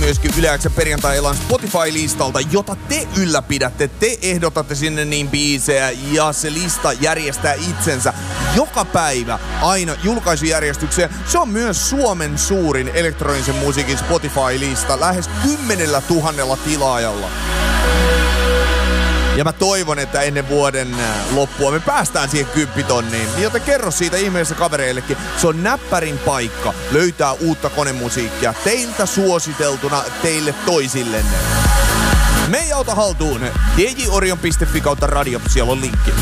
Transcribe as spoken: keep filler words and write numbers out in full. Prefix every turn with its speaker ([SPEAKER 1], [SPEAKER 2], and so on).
[SPEAKER 1] myöskin Yle X:n perjantai-illan Spotify-listalta, jota te ylläpidätte. Te ehdotatte sinne niin biisejä ja se lista järjestää itsensä joka päivä aina julkaisujärjestykseen. Se on myös Suomen suurin elektronisen musiikin Spotify-lista lähes kymmenellä tuhannella tilaajalla. Ja mä toivon, että ennen vuoden loppua me päästään siihen kymppitonniin. Joten kerro siitä ihmeessä kavereillekin. Se on näppärin paikka löytää uutta konemusiikkia teiltä suositeltuna teille toisillenne. Me ei auta haltuun. d j orion piste f i kautta radio, siellä on linkki.